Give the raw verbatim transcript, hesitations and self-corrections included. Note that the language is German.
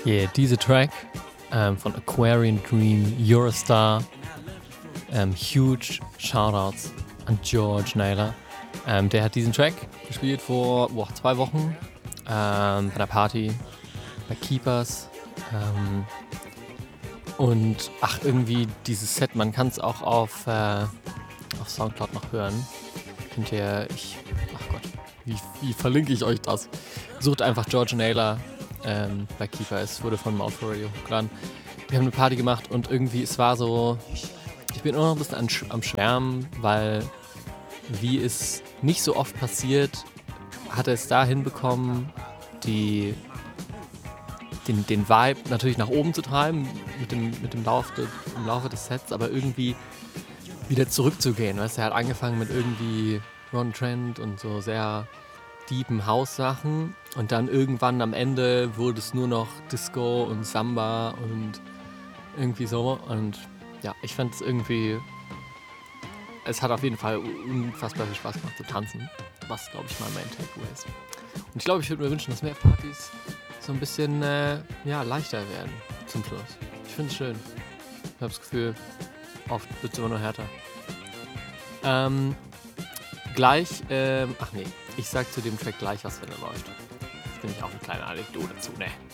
Yeah, diese Track ähm, von Aquarian Dream, You're a Star. Ähm, huge Shoutouts an George Naylor. Ähm, der hat diesen Track gespielt vor boah, zwei Wochen ähm, bei einer Party bei Keepers. Ähm, und ach, irgendwie dieses Set, man kann es auch auf, äh, auf Soundcloud noch hören. Könnt ihr, ich, ach Gott, wie, wie verlinke ich euch das? Sucht einfach George Naylor ähm, bei Keeper. Es wurde von Mouth Radio hochgeladen. Wir haben eine Party gemacht und irgendwie, es war so, ich bin immer noch ein bisschen an, am Schwärmen, weil wie es nicht so oft passiert, hat er es da hinbekommen, die, den, den Vibe natürlich nach oben zu treiben mit dem, mit dem Lauf de, im Laufe des Sets, aber irgendwie wieder zurückzugehen. Weißt? Er hat angefangen mit irgendwie Ron Trent und so sehr deepen House-Sachen und dann irgendwann am Ende wurde es nur noch Disco und Samba und irgendwie so. Und ja, ich fand es irgendwie, es hat auf jeden Fall unfassbar viel Spaß gemacht zu tanzen, was, glaube ich, mal mein Takeaway ist. Und ich glaube, ich würde mir wünschen, dass mehr Partys so ein bisschen äh, ja, leichter werden zum Schluss. Ich finde es schön. Ich habe das Gefühl, oft wird es immer nur härter. Ähm, gleich, ähm, ach nee, ich sag zu dem Track gleich was, wenn er läuft. Das finde ich auch eine kleine Anekdote dazu, ne?